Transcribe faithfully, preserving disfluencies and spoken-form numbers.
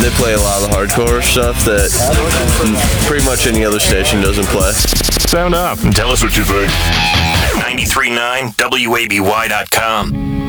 they play a lot of the hardcore stuff that pretty much any other station doesn't play. Sound off and tell us what you think. ninety-three point nine W A B Y dot com.